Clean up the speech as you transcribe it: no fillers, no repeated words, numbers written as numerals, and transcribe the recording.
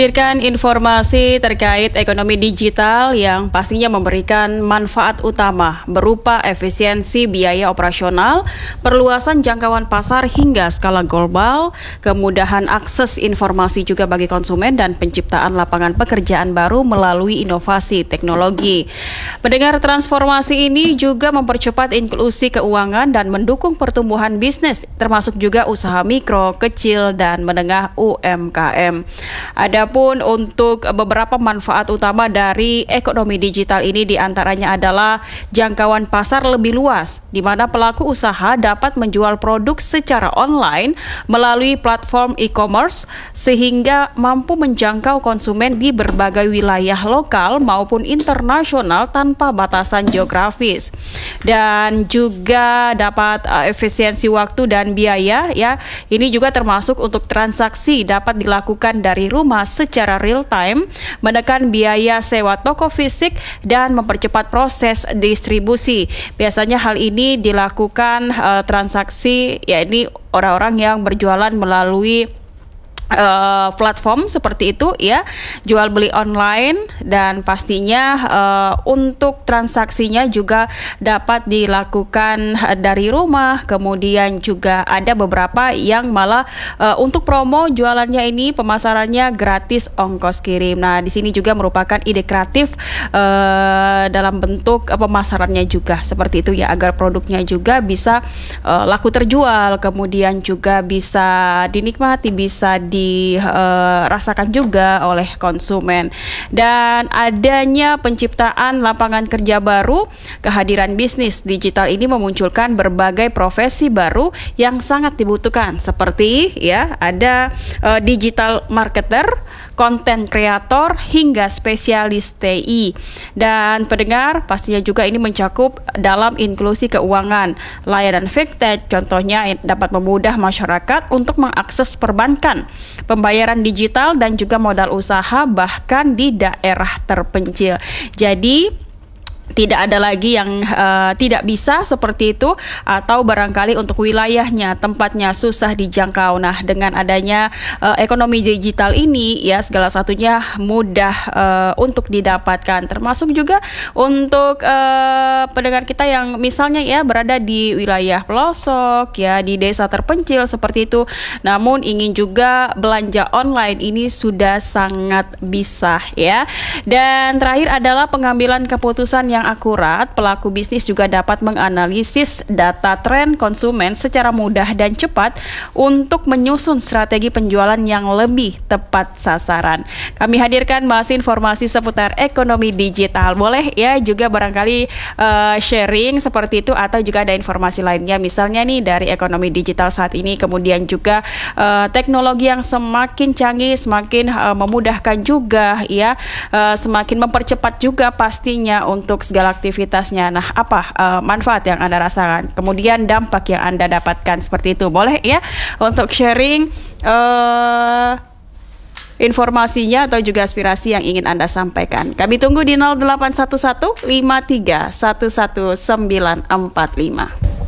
Hadirkan informasi terkait ekonomi digital yang pastinya memberikan manfaat utama berupa efisiensi biaya operasional, perluasan jangkauan pasar hingga skala global, kemudahan akses informasi juga bagi konsumen, dan penciptaan lapangan pekerjaan baru melalui inovasi teknologi. Pendengar, transformasi ini juga mempercepat inklusi keuangan dan mendukung pertumbuhan bisnis, termasuk juga usaha mikro, kecil, dan menengah UMKM. Adapun untuk beberapa manfaat utama dari ekonomi digital ini diantaranya adalah jangkauan pasar lebih luas, di mana pelaku usaha dapat menjual produk secara online melalui platform e-commerce sehingga mampu menjangkau konsumen di berbagai wilayah lokal maupun internasional tanpa batasan geografis. Dan juga dapat efisiensi waktu dan biaya, ya. Ini juga termasuk untuk transaksi dapat dilakukan dari rumah secara real time, menekan biaya sewa toko fisik, dan mempercepat proses distribusi. Biasanya hal ini dilakukan transaksi, yakni orang-orang yang berjualan melalui platform seperti itu, ya, jual beli online, dan pastinya untuk transaksinya juga dapat dilakukan dari rumah. Kemudian juga ada beberapa yang malah untuk promo jualannya ini pemasarannya gratis ongkos kirim. Nah, di sini juga merupakan ide kreatif dalam bentuk pemasarannya juga seperti itu, ya, agar produknya juga bisa laku terjual, kemudian juga bisa dinikmati, bisa dirasakan juga oleh konsumen. Dan adanya penciptaan lapangan kerja baru, kehadiran bisnis digital ini memunculkan berbagai profesi baru yang sangat dibutuhkan, seperti, ya, ada digital marketer, konten kreator, hingga spesialis TI. Dan pendengar, pastinya juga ini mencakup dalam inklusi keuangan. Layanan fintech contohnya dapat memudah masyarakat untuk mengakses perbankan, pembayaran digital, dan juga modal usaha bahkan di daerah terpencil. Jadi tidak ada lagi yang tidak bisa seperti itu, atau barangkali untuk wilayahnya, tempatnya susah dijangkau. Nah, dengan adanya ekonomi digital ini, ya, segala satunya mudah untuk didapatkan, termasuk juga untuk pendengar kita yang misalnya, ya, berada di wilayah pelosok, ya, di desa terpencil seperti itu, namun ingin juga belanja online, ini sudah sangat bisa, ya. Dan terakhir adalah pengambilan keputusan yang akurat. Pelaku bisnis juga dapat menganalisis data tren konsumen secara mudah dan cepat untuk menyusun strategi penjualan yang lebih tepat sasaran. Kami hadirkan masih informasi seputar ekonomi digital. Boleh, ya, juga barangkali sharing seperti itu, atau juga ada informasi lainnya, misalnya nih dari ekonomi digital saat ini, kemudian juga teknologi yang semakin canggih, semakin memudahkan juga, ya, semakin mempercepat juga pastinya untuk segala aktivitasnya. Nah, apa manfaat yang Anda rasakan? Kemudian dampak yang Anda dapatkan seperti itu. Boleh, ya, untuk sharing informasinya atau juga aspirasi yang ingin Anda sampaikan. Kami tunggu di 0811 53 11945.